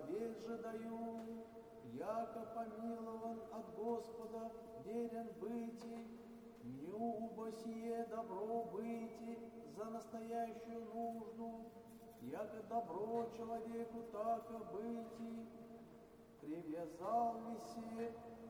ответ же даю, яко помилован от Господа, верен быти, нюбо сие добро быти за настоящую нужду, яко добро человеку так и быти, привязал ли се